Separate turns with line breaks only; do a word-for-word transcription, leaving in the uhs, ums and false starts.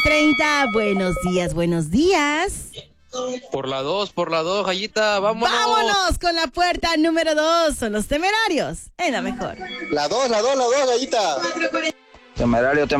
treinta, buenos días, buenos días.
Por la dos, por la dos, Gallita, vámonos.
Vámonos con la puerta número dos, son los temerarios, en la mejor.
La dos, la dos, la dos, Gallita.
Temerario, temerario.